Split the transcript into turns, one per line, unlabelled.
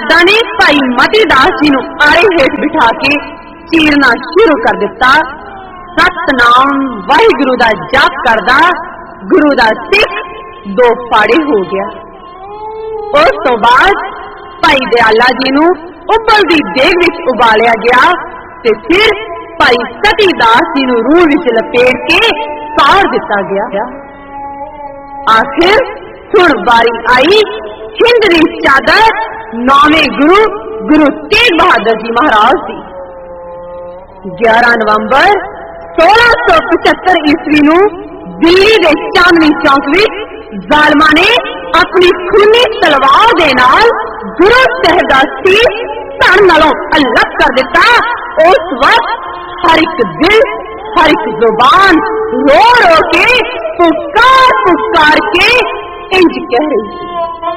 मर्दां ने भाई मती दास जी नूं आड़े हेठ बिठा के चीरना शुरू कर दिता। सतनाम वाहिगुरु दा जाप करदा गुरु दा सिख दो फाड़े हो गया। उस तो बाद भाई दयाला जी नूं उबलदी देग विच उबालिया गया ते फिर भाई सती दास जी नूं रूह विच लपेट के साड़ दिता गया। आखिर हुण वारी आई हिंद दी चादर नौवें गुरु गुरु तेग बहादुर जी महाराज दी। 11 नवंबर 1675 ईस्वी नूं दिल्ली दे चांदनी चौक विच जालमा ने अपनी खूनी तलवार दे नाल गुरु साहिब दा सीस धड़ नालों अलग कर दिता। उस वक्त हर एक दिल हर एक जुबान रो रो के पुकार पुकार के इंज कह रही थी,